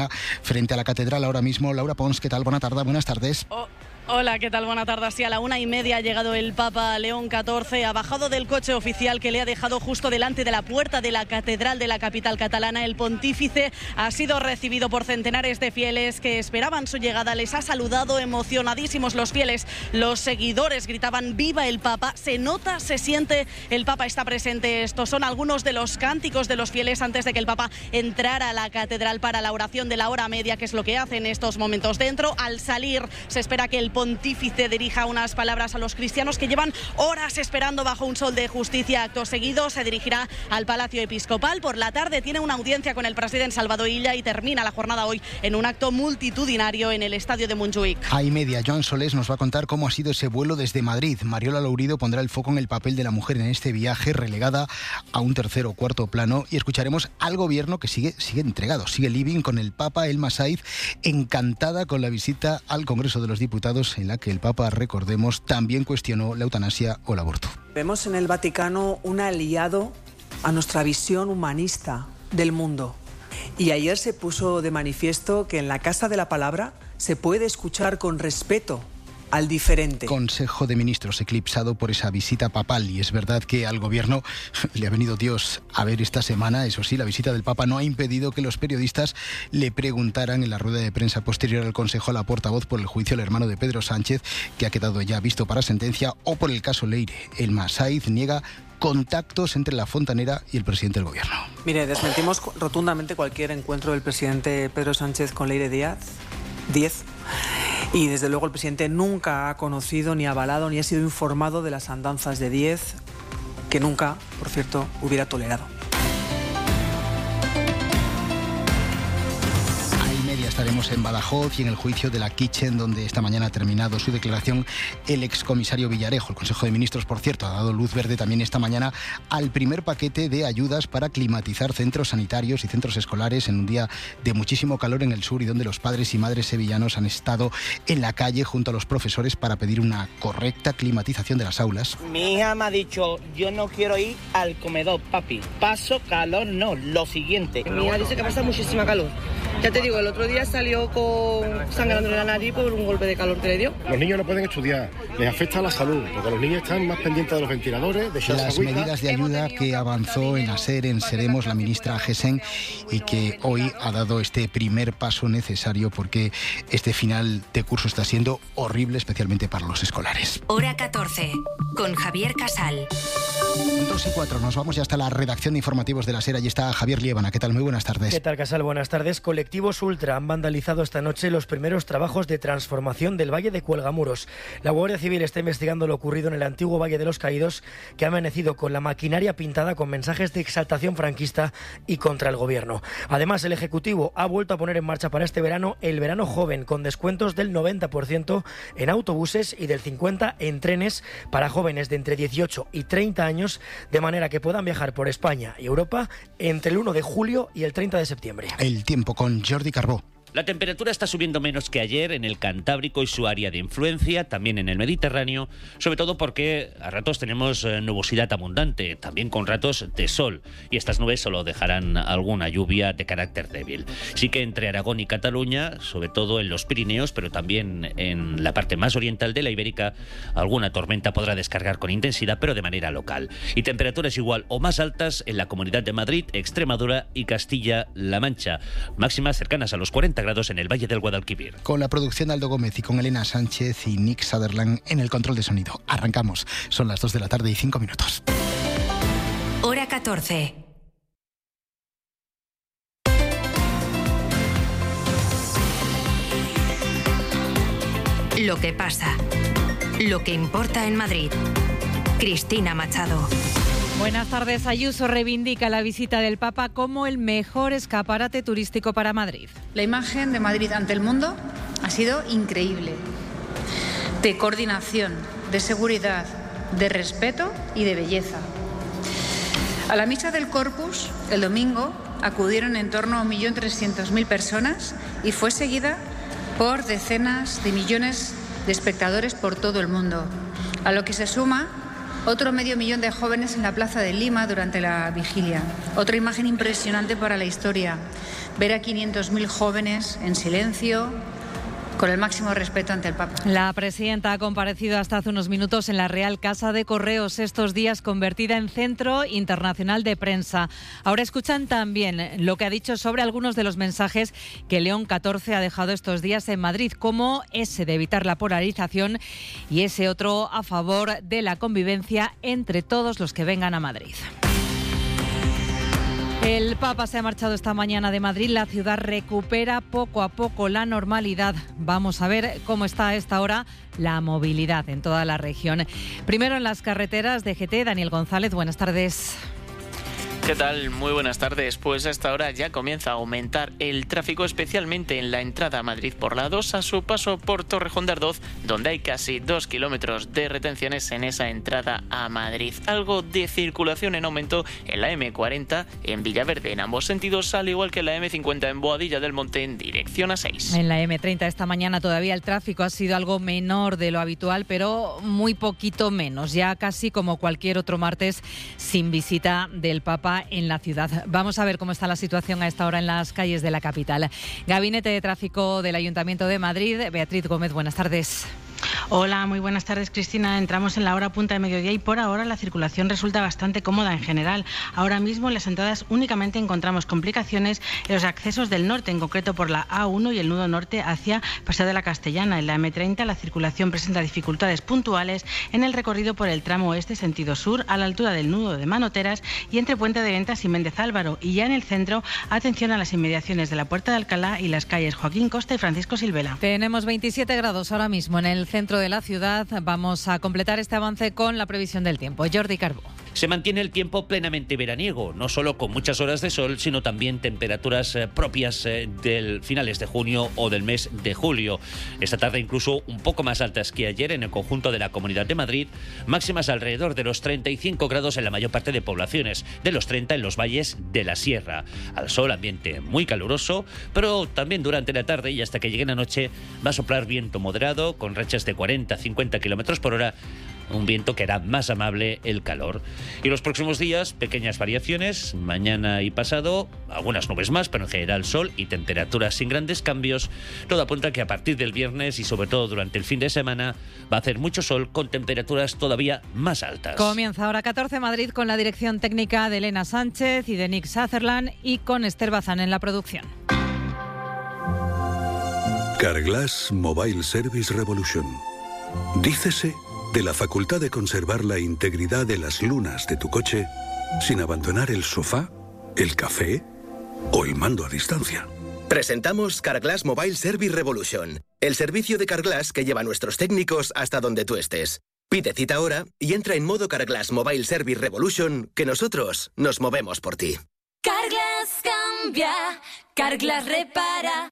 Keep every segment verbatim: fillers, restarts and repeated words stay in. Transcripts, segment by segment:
frente a la catedral ahora mismo. Laura Pons, ¿qué tal? Buena tarde, buenas tardes. Oh. Hola, ¿qué tal? Buenas tardes. Sí, a la una y media ha llegado el Papa León catorce. Ha bajado del coche oficial que le ha dejado justo delante de la puerta de la catedral de la capital catalana. El pontífice ha sido recibido por centenares de fieles que esperaban su llegada. Les ha saludado emocionadísimos los fieles. Los seguidores gritaban ¡Viva el Papa! Se nota, se siente, el Papa está presente. Estos son algunos de los cánticos de los fieles antes de que el Papa entrara a la catedral para la oración de la hora media, que es lo que hace en estos momentos dentro. Al salir se espera que el pontífice dirija unas palabras a los cristianos que llevan horas esperando bajo un sol de justicia. Acto seguido se dirigirá al Palacio Episcopal. Por la tarde tiene una audiencia con el presidente Salvador Illa y termina la jornada hoy en un acto multitudinario en el estadio de Montjuïc. A y media, Joan Solés nos va a contar cómo ha sido ese vuelo desde Madrid. Mariola Lourido pondrá el foco en el papel de la mujer en este viaje, relegada a un tercer o cuarto plano, y escucharemos al gobierno que sigue, sigue entregado, sigue living con el Papa. Elma Saiz, encantada con la visita al Congreso de los Diputados, en la que el Papa, recordemos, también cuestionó la eutanasia o el aborto. Vemos en el Vaticano un aliado a nuestra visión humanista del mundo. Y ayer se puso de manifiesto que en la Casa de la Palabra se puede escuchar con respeto al diferente. Consejo de Ministros eclipsado por esa visita papal, y es verdad que al gobierno le ha venido Dios a ver esta semana. Eso sí, la visita del Papa no ha impedido que los periodistas le preguntaran en la rueda de prensa posterior al Consejo a la portavoz por el juicio al hermano de Pedro Sánchez, que ha quedado ya visto para sentencia, o por el caso Leire. Elma Saiz niega contactos entre la fontanera y el presidente del gobierno. Mire, desmentimos rotundamente cualquier encuentro del presidente Pedro Sánchez con Leire Díaz. diez. Y desde luego el presidente nunca ha conocido, ni avalado, ni ha sido informado de las andanzas de Díez, que nunca, por cierto, hubiera tolerado. Estaremos en Badajoz y en el juicio de la Kitchen, donde esta mañana ha terminado su declaración el excomisario Villarejo. El Consejo de Ministros, por cierto, ha dado luz verde también esta mañana al primer paquete de ayudas para climatizar centros sanitarios y centros escolares en un día de muchísimo calor en el sur, y donde los padres y madres sevillanos han estado en la calle junto a los profesores para pedir una correcta climatización de las aulas. Mi hija me ha dicho, yo no quiero ir al comedor, papi. Paso calor, no, lo siguiente. Mi hija dice que pasa muchísima calor. Ya te digo, el otro día salió con sangrándole la nariz por un golpe de calor que le dio. Los niños no pueden estudiar, les afecta la salud, porque los niños están más pendientes de los ventiladores, de las medidas de ayuda que avanzó en ASER, en Seremos, la ministra Gesen, y que hoy ha dado este primer paso necesario, porque este final de curso está siendo horrible, especialmente para los escolares. Hora catorce, con Javier Casal. dos y cuatro, nos vamos ya hasta la redacción de informativos de la SER. Allí está Javier Liébana. ¿Qué tal? Muy buenas tardes. ¿Qué tal, Casal? Buenas tardes. Colectivos Ultra han vandalizado esta noche los primeros trabajos de transformación del Valle de Cuelgamuros. La Guardia Civil está investigando lo ocurrido en el antiguo Valle de los Caídos, que ha amanecido con la maquinaria pintada con mensajes de exaltación franquista y contra el gobierno. Además, el Ejecutivo ha vuelto a poner en marcha para este verano el verano joven, con descuentos del noventa por ciento en autobuses y del cincuenta por ciento en trenes para jóvenes de entre dieciocho y treinta años, de manera que puedan viajar por España y Europa entre el uno de julio y el treinta de septiembre. El tiempo con Jordi Carbó. La temperatura está subiendo menos que ayer en el Cantábrico y su área de influencia, también en el Mediterráneo, sobre todo porque a ratos tenemos nubosidad abundante, también con ratos de sol, y estas nubes solo dejarán alguna lluvia de carácter débil. Sí que entre Aragón y Cataluña, sobre todo en los Pirineos, pero también en la parte más oriental de la Ibérica, alguna tormenta podrá descargar con intensidad, pero de manera local. Y temperaturas igual o más altas en la Comunidad de Madrid, Extremadura y Castilla-La Mancha, máximas cercanas a los cuarenta grados en el Valle del Guadalquivir. Con la producción de Aldo Gómez y con Elena Sánchez y Nick Sutherland en el control de sonido. Arrancamos. Son las dos de la tarde y cinco minutos. Hora catorce. Lo que pasa. Lo que importa en Madrid. Cristina Machado. Buenas tardes. Ayuso reivindica la visita del Papa como el mejor escaparate turístico para Madrid. La imagen de Madrid ante el mundo ha sido increíble. De coordinación, de seguridad, de respeto y de belleza. A la misa del Corpus, el domingo, acudieron en torno a un millón trescientas mil personas y fue seguida por decenas de millones de espectadores por todo el mundo, a lo que se suma otro medio millón de jóvenes en la plaza de Lima durante la vigilia. Otra imagen impresionante para la historia. ver a quinientos mil jóvenes en silencio, con el máximo respeto ante el Papa. La presidenta ha comparecido hasta hace unos minutos en la Real Casa de Correos, estos días convertida en centro internacional de prensa. Ahora escuchan también lo que ha dicho sobre algunos de los mensajes que León catorce ha dejado estos días en Madrid, como ese de evitar la polarización y ese otro a favor de la convivencia entre todos los que vengan a Madrid. El Papa se ha marchado esta mañana de Madrid. La ciudad recupera poco a poco la normalidad. Vamos a ver cómo está a esta hora la movilidad en toda la región. Primero en las carreteras de G T, Daniel González, buenas tardes. ¿Qué tal? Muy buenas tardes. Pues a esta hora ya comienza a aumentar el tráfico, especialmente en la entrada a Madrid por la dos, a su paso por Torrejón de Ardoz, donde hay casi dos kilómetros de retenciones en esa entrada a Madrid. Algo de circulación en aumento en la eme cuarenta en Villaverde en ambos sentidos, al igual que en la eme cincuenta en Boadilla del Monte en dirección a seis. En la eme treinta esta mañana todavía el tráfico ha sido algo menor de lo habitual, pero muy poquito menos, ya casi como cualquier otro martes sin visita del Papa en la ciudad. Vamos a ver cómo está la situación a esta hora en las calles de la capital. Gabinete de Tráfico del Ayuntamiento de Madrid. Beatriz Gómez, buenas tardes. Hola, muy buenas tardes, Cristina. Entramos en la hora punta de mediodía y por ahora la circulación resulta bastante cómoda en general. Ahora mismo en las entradas únicamente encontramos complicaciones en los accesos del norte, en concreto por la A uno y el nudo norte hacia Paseo de la Castellana. En la eme treinta la circulación presenta dificultades puntuales en el recorrido por el tramo oeste sentido sur, a la altura del nudo de Manoteras y entre Puente de Ventas y Méndez Álvaro. Y ya en el centro, atención a las inmediaciones de la Puerta de Alcalá y las calles Joaquín Costa y Francisco Silvela. Tenemos veintisiete grados ahora mismo en el centro de la ciudad. Vamos a completar este avance con la previsión del tiempo. Jordi Carbó. Se mantiene el tiempo plenamente veraniego, no solo con muchas horas de sol, sino también temperaturas eh, propias eh, del finales de junio o del mes de julio. Esta tarde incluso un poco más altas que ayer en el conjunto de la Comunidad de Madrid, máximas alrededor de los treinta y cinco grados en la mayor parte de poblaciones, de los treinta en los valles de la sierra. Al sol, ambiente muy caluroso, pero también durante la tarde y hasta que llegue la noche va a soplar viento moderado con rachas de cuarenta a cincuenta kilómetros por hora, un viento que hará más amable el calor. Y los próximos días, pequeñas variaciones, mañana y pasado, algunas nubes más, pero en general sol y temperaturas sin grandes cambios. Todo apunta a que a partir del viernes y sobre todo durante el fin de semana va a hacer mucho sol con temperaturas todavía más altas. Comienza ahora catorce Madrid con la dirección técnica de Elena Sánchez y de Nick Sutherland y con Esther Bazán en la producción. Carglass Mobile Service Revolution. Dícese de la facultad de conservar la integridad de las lunas de tu coche sin abandonar el sofá, el café o el mando a distancia. Presentamos Carglass Mobile Service Revolution, el servicio de Carglass que lleva a nuestros técnicos hasta donde tú estés. Pide cita ahora y entra en modo Carglass Mobile Service Revolution, que nosotros nos movemos por ti. Carglass cambia, Carglass repara.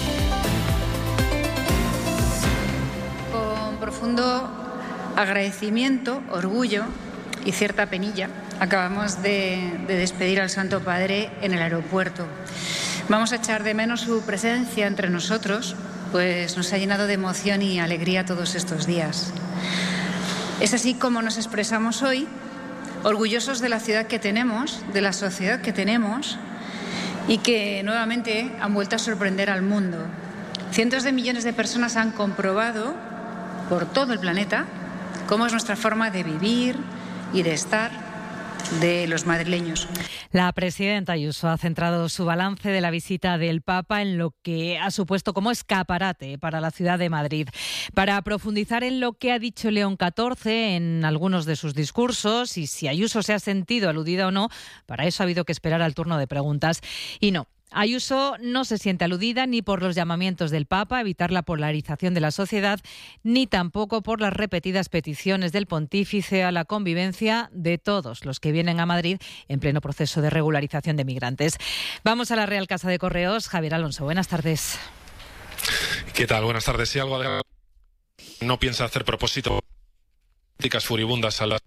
Con profundo agradecimiento, orgullo y cierta penilla, acabamos de, de despedir al Santo Padre en el aeropuerto. Vamos a echar de menos su presencia entre nosotros, pues nos ha llenado de emoción y alegría todos estos días. Es así como nos expresamos hoy, orgullosos de la ciudad que tenemos, de la sociedad que tenemos y que nuevamente han vuelto a sorprender al mundo. Cientos de millones de personas han comprobado por todo el planeta cómo es nuestra forma de vivir y de estar de los madrileños. La presidenta Ayuso ha centrado su balance de la visita del Papa en lo que ha supuesto como escaparate para la ciudad de Madrid. Para profundizar en lo que ha dicho León catorce en algunos de sus discursos y si Ayuso se ha sentido aludida o no, para eso ha habido que esperar al turno de preguntas. Y no. Ayuso no se siente aludida ni por los llamamientos del Papa a evitar la polarización de la sociedad, ni tampoco por las repetidas peticiones del pontífice a la convivencia de todos los que vienen a Madrid en pleno proceso de regularización de migrantes. Vamos a la Real Casa de Correos. Javier Alonso, buenas tardes. ¿Qué tal? Buenas tardes. Si algo de... no piensa hacer propósito, críticas furibundas a las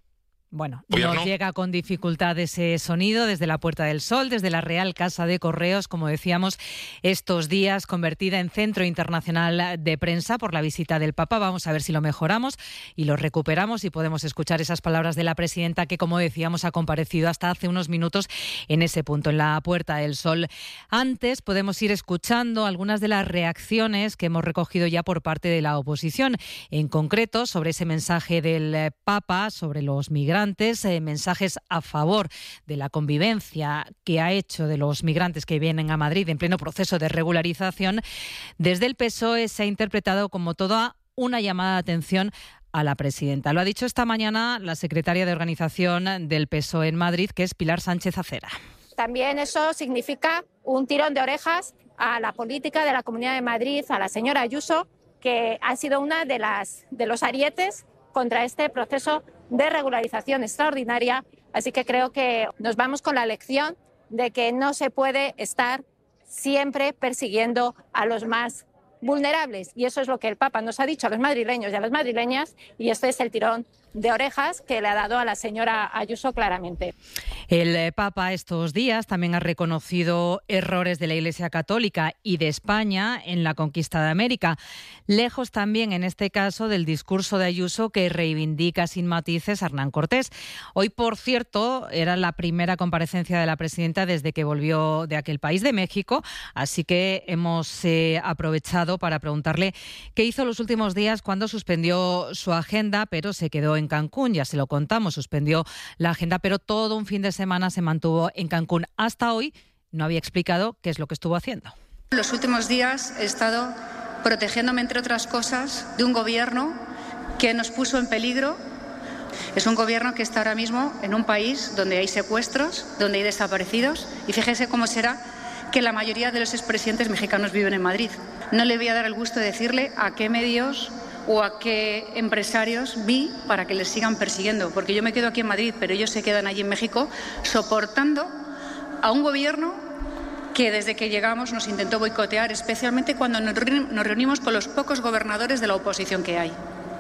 Bueno, Gobierno. nos llega con dificultad ese sonido desde la Puerta del Sol, desde la Real Casa de Correos, como decíamos, estos días convertida en centro internacional de prensa por la visita del Papa. Vamos a ver si lo mejoramos y lo recuperamos y podemos escuchar esas palabras de la presidenta que, como decíamos, ha comparecido hasta hace unos minutos en ese punto, en la Puerta del Sol. Antes podemos ir escuchando algunas de las reacciones que hemos recogido ya por parte de la oposición, en concreto sobre ese mensaje del Papa sobre los migrantes. Eh, mensajes a favor de la convivencia que ha hecho de los migrantes que vienen a Madrid en pleno proceso de regularización. Desde el P S O E se ha interpretado como toda una llamada de atención a la presidenta. Lo ha dicho esta mañana la secretaria de Organización del P S O E en Madrid, que es Pilar Sánchez Acera. También eso significa un tirón de orejas a la política de la Comunidad de Madrid, a la señora Ayuso, que ha sido una de las de los arietes contra este proceso de regularización extraordinaria. Así que creo que nos vamos con la lección de que no se puede estar siempre persiguiendo a los más vulnerables. Y eso es lo que el Papa nos ha dicho a los madrileños y a las madrileñas, y este es el tirón de orejas que le ha dado a la señora Ayuso claramente. El Papa estos días también ha reconocido errores de la Iglesia Católica y de España en la conquista de América, lejos también en este caso del discurso de Ayuso que reivindica sin matices a Hernán Cortés. Hoy, por cierto, era la primera comparecencia de la presidenta desde que volvió de aquel país, de México, así que hemos eh, aprovechado para preguntarle qué hizo los últimos días cuando suspendió su agenda, pero se quedó en Cancún, ya se lo contamos, suspendió la agenda, pero todo un fin de semana se mantuvo en Cancún. Hasta hoy no había explicado qué es lo que estuvo haciendo. Los últimos días he estado protegiéndome, entre otras cosas, de un gobierno que nos puso en peligro. Es un gobierno que está ahora mismo en un país donde hay secuestros, donde hay desaparecidos, y fíjese cómo será que la mayoría de los expresidentes mexicanos viven en Madrid. No le voy a dar el gusto de decirle a qué medios o a qué empresarios vi para que les sigan persiguiendo, porque yo me quedo aquí en Madrid, pero ellos se quedan allí en México soportando a un gobierno que desde que llegamos nos intentó boicotear, especialmente cuando nos reunimos con los pocos gobernadores de la oposición que hay.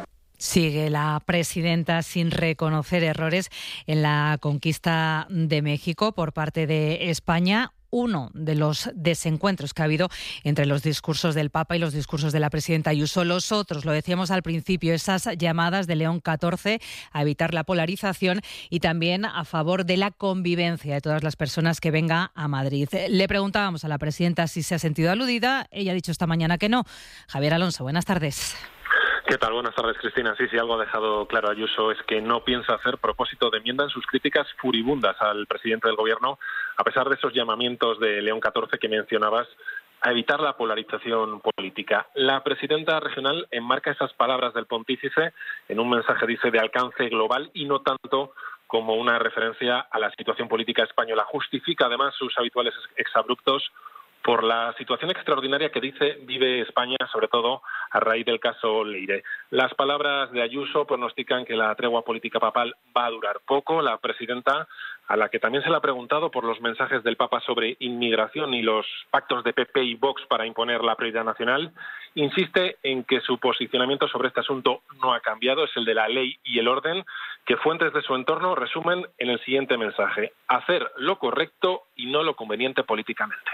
Sigue la presidenta sin reconocer errores en la conquista de México por parte de España. Uno de los desencuentros que ha habido entre los discursos del Papa y los discursos de la presidenta Ayuso. Los otros, lo decíamos al principio, esas llamadas de León catorce a evitar la polarización y también a favor de la convivencia de todas las personas que vengan a Madrid. Le preguntábamos a la presidenta si se ha sentido aludida. Ella ha dicho esta mañana que no. Javier Alonso, buenas tardes. ¿Qué tal? Buenas tardes, Cristina. Sí, sí, algo ha dejado claro Ayuso es que no piensa hacer propósito de enmienda en sus críticas furibundas al presidente del Gobierno, a pesar de esos llamamientos de León catorce que mencionabas a evitar la polarización política. La presidenta regional enmarca esas palabras del pontífice en un mensaje, dice, de alcance global y no tanto como una referencia a la situación política española. Justifica además sus habituales exabruptos por la situación extraordinaria que dice vive España, sobre todo a raíz del caso Leire. Las palabras de Ayuso pronostican que la tregua política papal va a durar poco. La presidenta, a la que también se le ha preguntado por los mensajes del Papa sobre inmigración y los pactos de P P y Vox para imponer la prioridad nacional, insiste en que su posicionamiento sobre este asunto no ha cambiado, es el de la ley y el orden, que fuentes de su entorno resumen en el siguiente mensaje: hacer lo correcto y no lo conveniente políticamente.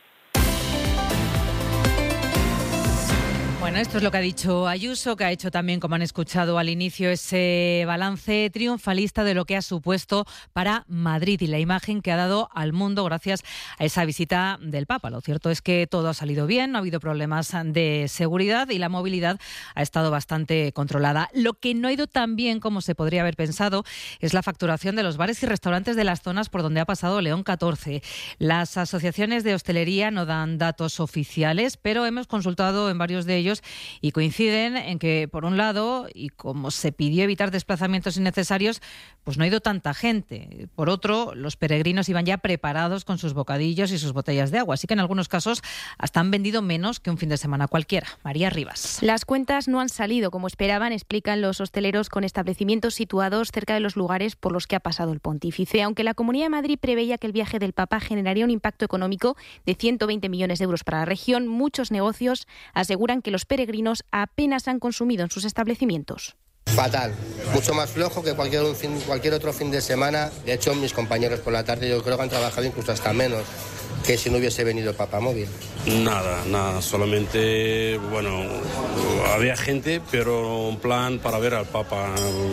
Bueno, esto es lo que ha dicho Ayuso, que ha hecho también, como han escuchado al inicio, ese balance triunfalista de lo que ha supuesto para Madrid y la imagen que ha dado al mundo gracias a esa visita del Papa. Lo cierto es que todo ha salido bien, no ha habido problemas de seguridad y la movilidad ha estado bastante controlada. Lo que no ha ido tan bien como se podría haber pensado es la facturación de los bares y restaurantes de las zonas por donde ha pasado León catorce. Las asociaciones de hostelería no dan datos oficiales, pero hemos consultado en varios de ellos y coinciden en que, por un lado, y como se pidió evitar desplazamientos innecesarios, pues no ha ido tanta gente. Por otro, los peregrinos iban ya preparados con sus bocadillos y sus botellas de agua, así que en algunos casos hasta han vendido menos que un fin de semana cualquiera. María Rivas. Las cuentas no han salido como esperaban, explican los hosteleros con establecimientos situados cerca de los lugares por los que ha pasado el pontífice. Aunque la Comunidad de Madrid preveía que el viaje del Papa generaría un impacto económico de ciento veinte millones de euros para la región, muchos negocios aseguran que los peregrinos apenas han consumido en sus establecimientos. Fatal, mucho más flojo que cualquier, un fin, cualquier otro fin de semana. De hecho, mis compañeros por la tarde yo creo que han trabajado incluso hasta menos que si no hubiese venido el papamóvil. Nada, nada, solamente, bueno, había gente, pero un plan para ver al Papa.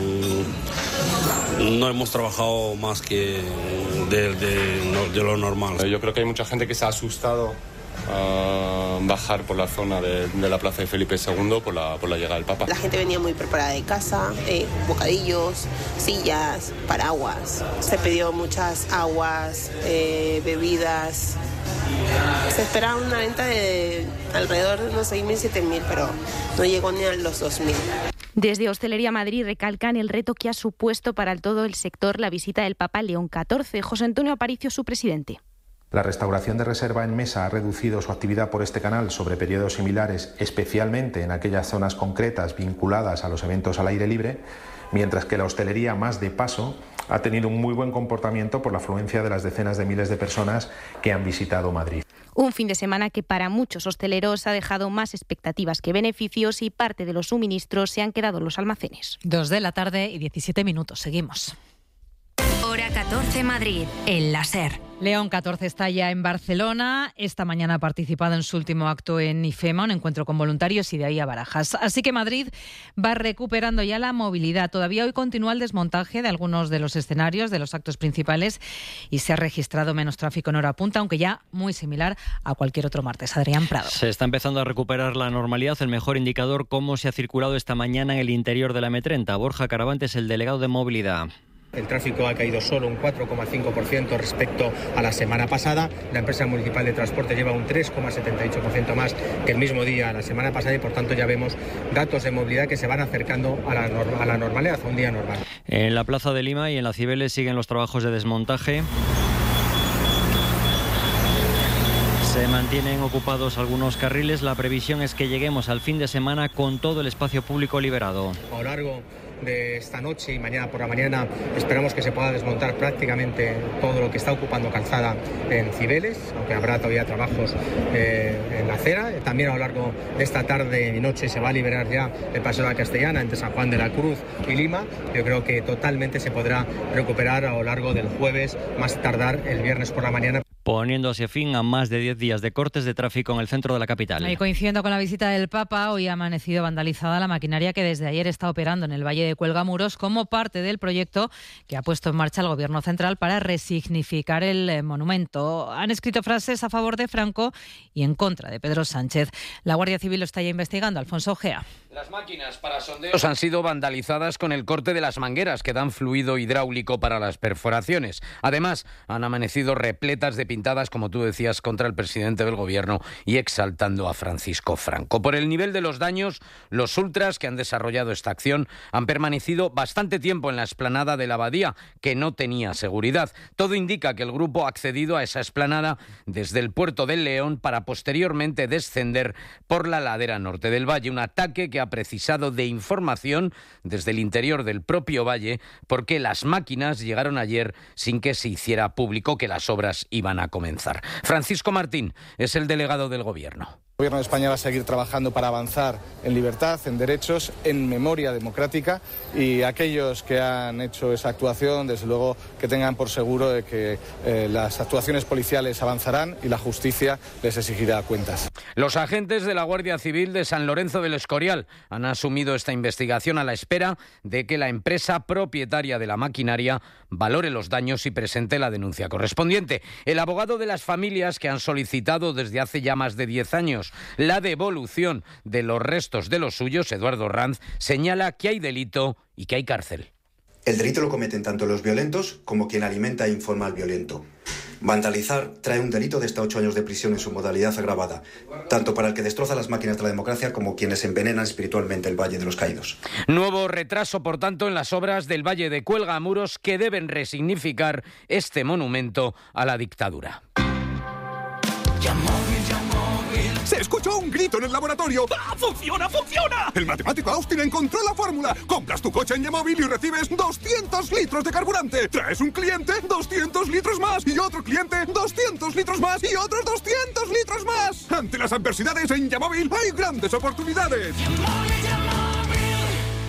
No hemos trabajado más que de, de, de lo normal. Yo creo que hay mucha gente que se ha asustado a bajar por la zona de, de la plaza de Felipe segundo por la, por la llegada del Papa. La gente venía muy preparada de casa, eh, bocadillos, sillas, paraguas. Se pidió muchas aguas, eh, bebidas. Se esperaba una venta de alrededor de unos seis mil, siete mil, pero no llegó ni a los dos mil. Desde Hostelería Madrid recalcan el reto que ha supuesto para todo el sector la visita del Papa León catorce. José Antonio Aparicio, su presidente. La restauración de reserva en mesa ha reducido su actividad por este canal sobre periodos similares, especialmente en aquellas zonas concretas vinculadas a los eventos al aire libre, mientras que la hostelería más de paso ha tenido un muy buen comportamiento por la afluencia de las decenas de miles de personas que han visitado Madrid. Un fin de semana que para muchos hosteleros ha dejado más expectativas que beneficios y parte de los suministros se han quedado en los almacenes. Dos de la tarde y diecisiete minutos. Seguimos. Hora catorce Madrid, el láser. León catorce está ya en Barcelona. Esta mañana ha participado en su último acto en IFEMA, un encuentro con voluntarios, y de ahí a Barajas. Así que Madrid va recuperando ya la movilidad. Todavía hoy continúa el desmontaje de algunos de los escenarios de los actos principales y se ha registrado menos tráfico en hora punta, aunque ya muy similar a cualquier otro martes. Adrián Prado. Se está empezando a recuperar la normalidad. El mejor indicador, cómo se ha circulado esta mañana en el interior de la eme treinta. Borja Caravante es el delegado de movilidad. El tráfico ha caído solo un cuatro coma cinco por ciento respecto a la semana pasada. La empresa municipal de transporte lleva un tres coma setenta y ocho por ciento más que el mismo día la semana pasada y por tanto ya vemos datos de movilidad que se van acercando a la, a la normalidad, a un día normal. En la Plaza de Lima y en la Cibeles siguen los trabajos de desmontaje. Se mantienen ocupados algunos carriles. La previsión es que lleguemos al fin de semana con todo el espacio público liberado. A lo largo de esta noche y mañana por la mañana esperamos que se pueda desmontar prácticamente todo lo que está ocupando calzada en Cibeles, aunque habrá todavía trabajos eh, en la acera. También a lo largo de esta tarde y noche se va a liberar ya el Paseo de la Castellana entre San Juan de la Cruz y Lima. Yo creo que totalmente se podrá recuperar a lo largo del jueves, más tardar el viernes por la mañana. Poniendo hacia fin a más de diez días de cortes de tráfico en el centro de la capital. Y coincidiendo con la visita del Papa, hoy ha amanecido vandalizada la maquinaria que desde ayer está operando en el Valle de Cuelgamuros como parte del proyecto que ha puesto en marcha el Gobierno central para resignificar el monumento. Han escrito frases a favor de Franco y en contra de Pedro Sánchez. La Guardia Civil lo está ya investigando. Alfonso Ojea. Las máquinas para sondeos han sido vandalizadas con el corte de las mangueras que dan fluido hidráulico para las perforaciones. Además, han amanecido repletas de pintadas, como tú decías, contra el presidente del Gobierno y exaltando a Francisco Franco. Por el nivel de los daños, los ultras que han desarrollado esta acción han permanecido bastante tiempo en la explanada de la abadía, que no tenía seguridad. Todo indica que el grupo ha accedido a esa explanada desde el puerto del León para posteriormente descender por la ladera norte del valle. Un ataque que ha precisado de información desde el interior del propio valle, porque las máquinas llegaron ayer sin que se hiciera público que las obras iban a comenzar. Francisco Martín es el delegado del Gobierno. El Gobierno de España va a seguir trabajando para avanzar en libertad, en derechos, en memoria democrática, y aquellos que han hecho esa actuación, desde luego, que tengan por seguro de que eh, las actuaciones policiales avanzarán y la justicia les exigirá cuentas. Los agentes de la Guardia Civil de San Lorenzo del Escorial han asumido esta investigación a la espera de que la empresa propietaria de la maquinaria valore los daños y presente la denuncia correspondiente. El abogado de las familias que han solicitado desde hace ya más de diez años la devolución de los restos de los suyos, Eduardo Ranz, señala que hay delito y que hay cárcel. El delito lo cometen tanto los violentos como quien alimenta e informa al violento. Vandalizar trae un delito de hasta ocho años de prisión en su modalidad agravada, tanto para el que destroza las máquinas de la democracia como quienes envenenan espiritualmente el Valle de los Caídos. Nuevo retraso, por tanto, en las obras del Valle de Cuelgamuros, que deben resignificar este monumento a la dictadura. ¡Se escuchó un grito en el laboratorio! ¡Ah, funciona, funciona! El matemático Austin encontró la fórmula. Compras tu coche en Yamóvil y recibes doscientos litros de carburante. Traes un cliente, doscientos litros más. Y otro cliente, doscientos litros más. Y otros doscientos litros más. Ante las adversidades, en Yamóvil hay grandes oportunidades.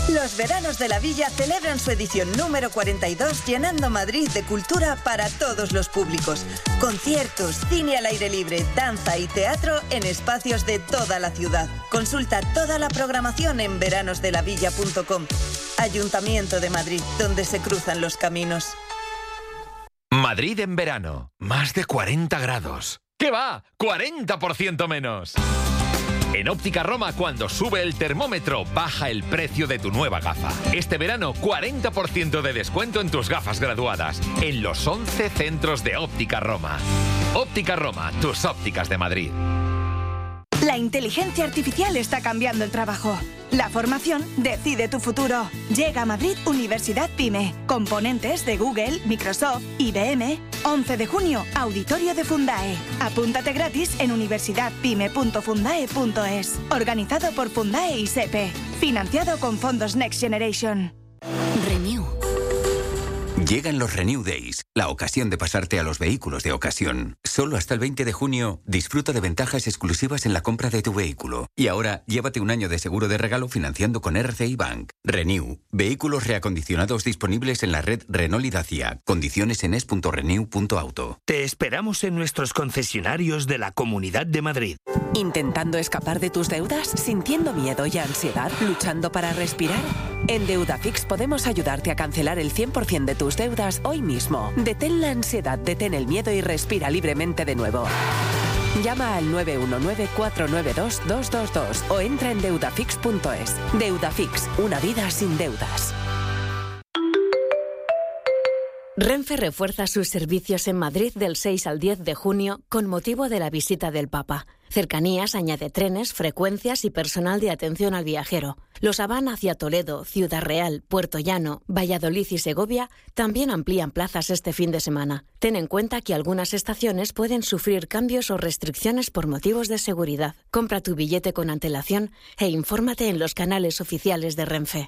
Los veranos de la Villa celebran su edición número cuarenta y dos, llenando Madrid de cultura para todos los públicos. Conciertos, cine al aire libre, danza y teatro en espacios de toda la ciudad. Consulta toda la programación en veranos de la villa punto com. Ayuntamiento de Madrid, donde se cruzan los caminos. Madrid en verano, más de cuarenta grados. ¿Qué va? ¡cuarenta por ciento menos! En Óptica Roma, cuando sube el termómetro, baja el precio de tu nueva gafa. Este verano, cuarenta por ciento de descuento en tus gafas graduadas, en los once centros de Óptica Roma. Óptica Roma, tus ópticas de Madrid. La inteligencia artificial está cambiando el trabajo. La formación decide tu futuro. Llega a Madrid Universidad PyME. Componentes de Google, Microsoft, I B M. once de junio, auditorio de Fundae. Apúntate gratis en universidad pyme punto fundae punto es. Organizado por Fundae y SEPE. Financiado con fondos Next Generation. Renew. Llegan los Renew Days, la ocasión de pasarte a los vehículos de ocasión. Solo hasta el veinte de junio, disfruta de ventajas exclusivas en la compra de tu vehículo. Y ahora, llévate un año de seguro de regalo financiando con R C I Bank. Renew, vehículos reacondicionados disponibles en la red Renault y Dacia. Condiciones en es punto renew punto auto. Te esperamos en nuestros concesionarios de la Comunidad de Madrid. ¿Intentando escapar de tus deudas? ¿Sintiendo miedo y ansiedad? ¿Luchando para respirar? En Deudafix podemos ayudarte a cancelar el cien por ciento de tus deudas hoy mismo. Detén la ansiedad, detén el miedo y respira libremente de nuevo. Llama al nueve uno nueve, cuatro nueve dos, dos dos dos o entra en deudafix punto es. Deudafix, una vida sin deudas. Renfe refuerza sus servicios en Madrid del seis al diez de junio con motivo de la visita del Papa. Cercanías añade trenes, frecuencias y personal de atención al viajero. Los Habana hacia Toledo, Ciudad Real, Puerto Llano, Valladolid y Segovia también amplían plazas este fin de semana. Ten en cuenta que algunas estaciones pueden sufrir cambios o restricciones por motivos de seguridad. Compra tu billete con antelación e infórmate en los canales oficiales de Renfe.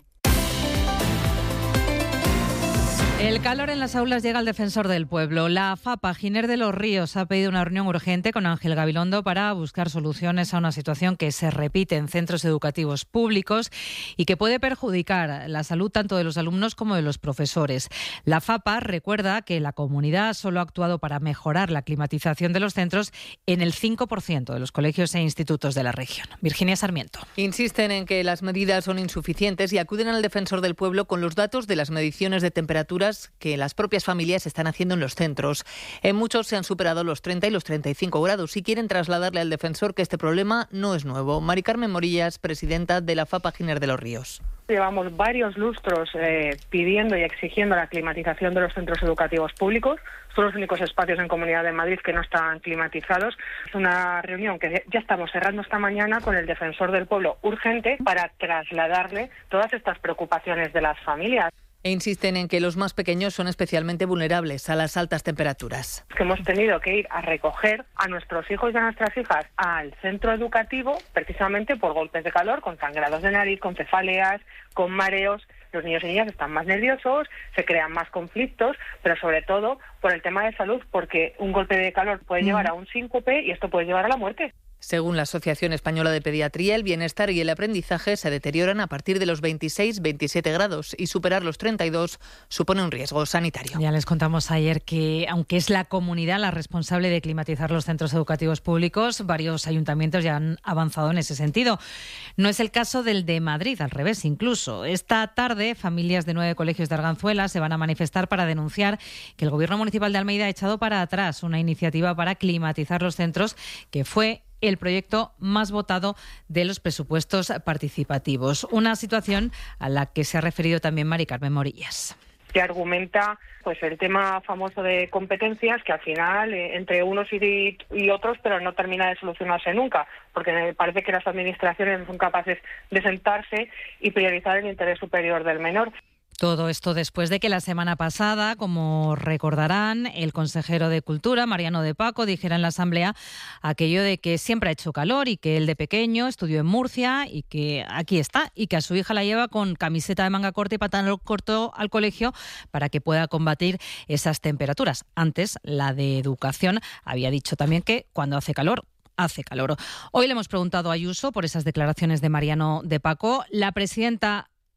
El calor en las aulas llega al defensor del pueblo. La FAPA Giner de los Ríos ha pedido una reunión urgente con Ángel Gabilondo para buscar soluciones a una situación que se repite en centros educativos públicos y que puede perjudicar la salud tanto de los alumnos como de los profesores. La FAPA recuerda que la comunidad solo ha actuado para mejorar la climatización de los centros en el cinco por ciento de los colegios e institutos de la región. Virginia Sarmiento. Insisten en que las medidas son insuficientes y acuden al defensor del pueblo con los datos de las mediciones de temperatura que las propias familias están haciendo en los centros. En muchos se han superado los treinta y los treinta y cinco grados y quieren trasladarle al defensor que este problema no es nuevo. Mari Carmen Morillas, presidenta de la FAPA Giner de los Ríos. Llevamos varios lustros eh, pidiendo y exigiendo la climatización de los centros educativos públicos. Son los únicos espacios en Comunidad de Madrid que no están climatizados. Es una reunión que ya estamos cerrando esta mañana con el defensor del pueblo urgente para trasladarle todas estas preocupaciones de las familias. E insisten en que los más pequeños son especialmente vulnerables a las altas temperaturas. Que hemos tenido que ir a recoger a nuestros hijos y a nuestras hijas al centro educativo precisamente por golpes de calor, con sangrados de nariz, con cefaleas, con mareos. Los niños y niñas están más nerviosos, se crean más conflictos, pero sobre todo por el tema de salud, porque un golpe de calor puede llevar a un síncope y esto puede llevar a la muerte. Según la Asociación Española de Pediatría, el bienestar y el aprendizaje se deterioran a partir de los veintiséis veintisiete grados y superar los treinta y dos supone un riesgo sanitario. Ya les contamos ayer que, aunque es la comunidad la responsable de climatizar los centros educativos públicos, varios ayuntamientos ya han avanzado en ese sentido. No es el caso del de Madrid, al revés incluso. Esta tarde, familias de nueve colegios de Arganzuela se van a manifestar para denunciar que el Gobierno Municipal de Almeida ha echado para atrás una iniciativa para climatizar los centros que fue el proyecto más votado de los presupuestos participativos. Una situación a la que se ha referido también Mari Carmen Morillas. Que argumenta pues el tema famoso de competencias que al final eh, entre unos y, y otros pero no termina de solucionarse nunca, porque me parece que las administraciones no son capaces de sentarse y priorizar el interés superior del menor. Todo esto después de que la semana pasada, como recordarán, el consejero de Cultura, Mariano de Paco, dijera en la Asamblea aquello de que siempre ha hecho calor y que él de pequeño estudió en Murcia y que aquí está y que a su hija la lleva con camiseta de manga corta y pantalón corto al colegio para que pueda combatir esas temperaturas. Antes, la de Educación había dicho también que cuando hace calor, hace calor. Hoy le hemos preguntado a Ayuso por esas declaraciones de Mariano de Paco. La presidenta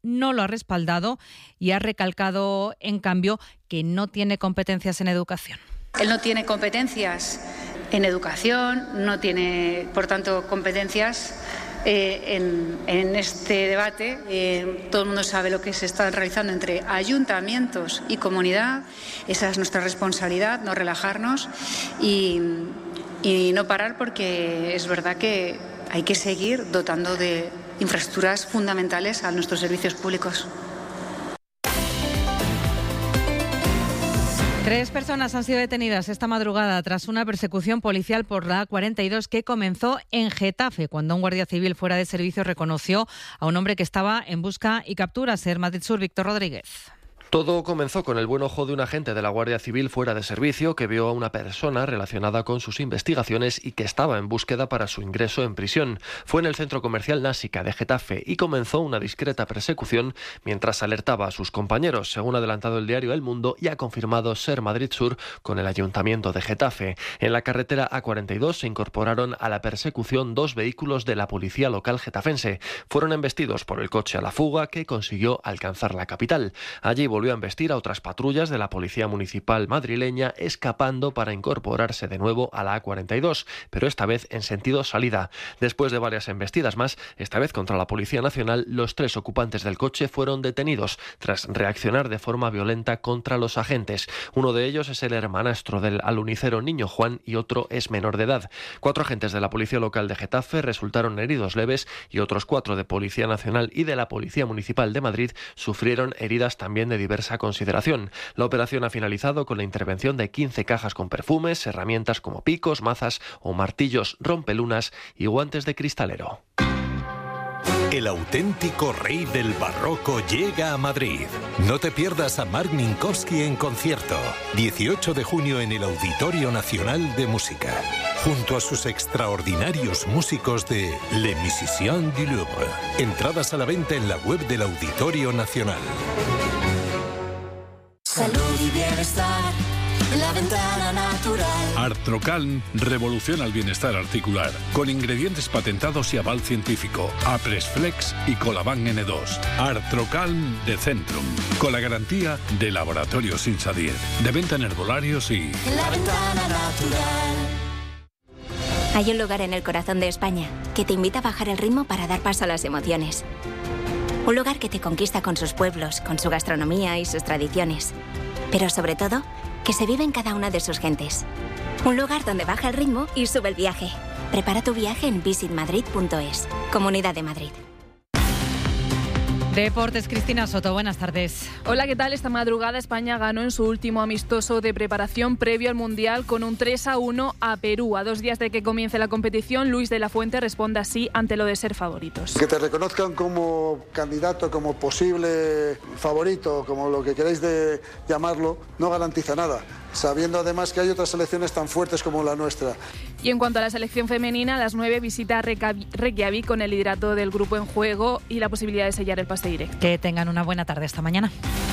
no lo ha respaldado y ha recalcado, en cambio, que no tiene competencias en educación. Él no tiene competencias en educación, no tiene, por tanto, competencias eh, en, en este debate. Eh, todo el mundo sabe lo que se está realizando entre ayuntamientos y comunidad. Esa es nuestra responsabilidad, no relajarnos y, y no parar, porque es verdad que hay que seguir dotando de infraestructuras fundamentales a nuestros servicios públicos. Tres personas han sido detenidas esta madrugada tras una persecución policial por la A cuarenta y dos que comenzó en Getafe, cuando un guardia civil fuera de servicio reconoció a un hombre que estaba en busca y captura. Ser Madrid Sur, Víctor Rodríguez. Todo comenzó con el buen ojo de un agente de la Guardia Civil fuera de servicio que vio a una persona relacionada con sus investigaciones y que estaba en búsqueda para su ingreso en prisión. Fue en el centro comercial Násica de Getafe y comenzó una discreta persecución mientras alertaba a sus compañeros, según ha adelantado el diario El Mundo y ha confirmado Ser Madrid Sur con el Ayuntamiento de Getafe. En la carretera A cuarenta y dos se incorporaron a la persecución dos vehículos de la policía local getafense. Fueron embestidos por el coche a la fuga que consiguió alcanzar la capital. Allí volvió a embestir a otras patrullas de la Policía Municipal madrileña, escapando para incorporarse de nuevo a la A cuarenta y dos, pero esta vez en sentido salida. Después de varias embestidas más, esta vez contra la Policía Nacional, los tres ocupantes del coche fueron detenidos tras reaccionar de forma violenta contra los agentes. Uno de ellos es el hermanastro del alunicero Niño Juan y otro es menor de edad. Cuatro agentes de la Policía Local de Getafe resultaron heridos leves y otros cuatro de Policía Nacional y de la Policía Municipal de Madrid sufrieron heridas también de diversa consideración. La operación ha finalizado con la intervención de quince cajas con perfumes, herramientas como picos, mazas o martillos, rompelunas y guantes de cristalero. El auténtico rey del barroco llega a Madrid. No te pierdas a Marc Minkowski en concierto. dieciocho de junio en el Auditorio Nacional de Música. Junto a sus extraordinarios músicos de Les Musiciens du Louvre. Entradas a la venta en la web del Auditorio Nacional. Salud y bienestar, la ventana natural. Artrocalm revoluciona el bienestar articular, con ingredientes patentados y aval científico, Apresflex y Colaban N dos. Artrocalm de Centrum, con la garantía de Laboratorios Insadiet, de venta en herbolarios y... La ventana natural. Hay un lugar en el corazón de España que te invita a bajar el ritmo para dar paso a las emociones. Un lugar que te conquista con sus pueblos, con su gastronomía y sus tradiciones. Pero sobre todo, que se vive en cada una de sus gentes. Un lugar donde baja el ritmo y sube el viaje. Prepara tu viaje en visit madrid punto es. Comunidad de Madrid. Deportes, Cristina Soto, buenas tardes. Hola, ¿qué tal? Esta madrugada España ganó en su último amistoso de preparación previo al Mundial con un tres a uno a Perú. A dos días de que comience la competición, Luis de la Fuente responde así ante lo de ser favoritos. Que te reconozcan como candidato, como posible favorito, como lo que queráis de llamarlo, no garantiza nada, sabiendo además que hay otras selecciones tan fuertes como la nuestra. Y en cuanto a la selección femenina, a las nueve visita Reykjavik con el liderato del grupo en juego y la posibilidad de sellar el pase directo. Que tengan una buena tarde esta mañana.